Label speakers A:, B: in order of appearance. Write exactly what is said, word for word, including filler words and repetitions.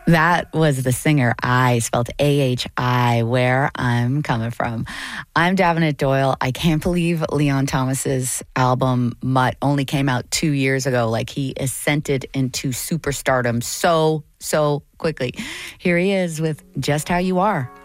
A: That was the singer I, spelled A H I, Where I'm Coming From. I'm Davenant Doyle. I can't believe Leon Thomas's album Mutt only came out two years ago. Like, he ascended into superstardom so, so quickly. Here he is with Just How You Are.